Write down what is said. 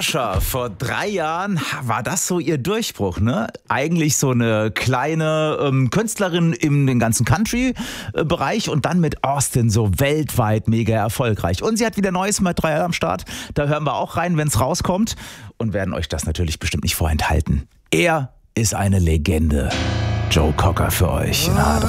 Sascha, vor 3 Jahren war das so ihr Durchbruch, ne? Eigentlich so eine kleine Künstlerin im den ganzen Country-Bereich und dann mit Austin so weltweit mega erfolgreich. Und sie hat wieder neues Material am Start. Da hören wir auch rein, wenn es rauskommt und werden euch das natürlich bestimmt nicht vorenthalten. Er ist eine Legende. Joe Cocker für euch in H3.